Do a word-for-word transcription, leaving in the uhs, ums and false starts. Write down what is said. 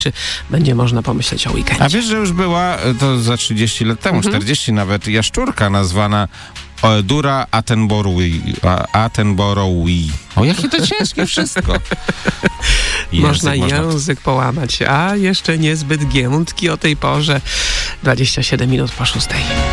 czy będzie można pomyśleć o weekendzie. A wiesz, że już była, to za trzydzieści lat temu, mhm. czterdzieści nawet, jaszczurka nazwana Dura Attenborough. Attenborough. O, jakie to ciężkie wszystko. Język, można język można... połamać, a jeszcze niezbyt giętki o tej porze. dwadzieścia siedem minut po szóstej.